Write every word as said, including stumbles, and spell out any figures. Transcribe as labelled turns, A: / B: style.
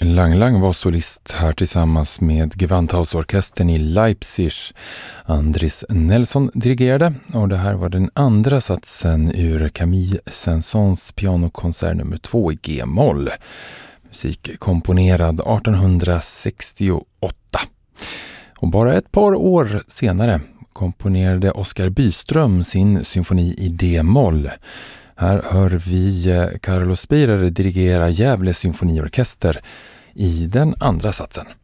A: Lang Lang var solist här tillsammans med Gewandhausorkestern i Leipzig. Andris Nelson dirigerade och det här var den andra satsen ur Camille Saint-Saëns pianokonsert nummer två i G-moll. Musik komponerad arton sextioåtta. Och bara ett par år senare komponerade Oskar Byström sin symfoni i D-moll. Här hör vi Carlos Beirer dirigera Gävle symfoniorkester i den andra satsen.